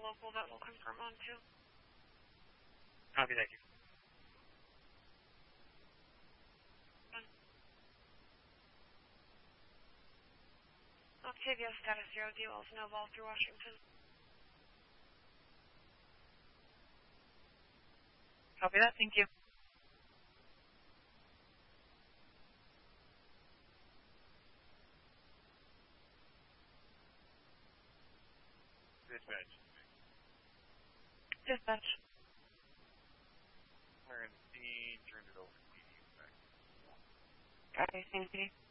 local that will confirm on too. Copy, thank you. Octavia, status 0, DLL Snowball through Washington. Copy that, thank you. Dispatch. Dispatch. Clearing the scene, turned it over to PD. Copy, thank you.